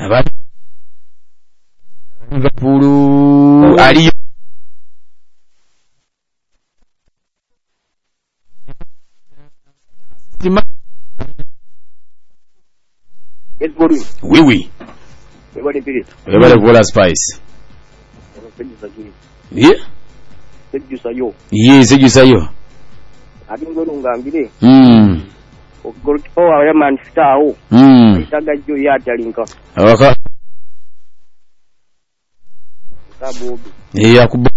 Liverpool aliyo oui ebale kola spice sejusayo ati ngolo ngambire ogolkipo wa Man City itagajjo yatalinka awaka sababu yakuba